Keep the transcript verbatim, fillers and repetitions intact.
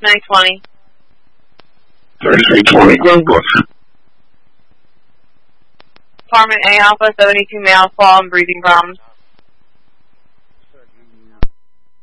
thirty-nine twenty. thirty-three twenty, Glenbrook. Apartment A Alpha, seventy-two male, fall and breathing problems.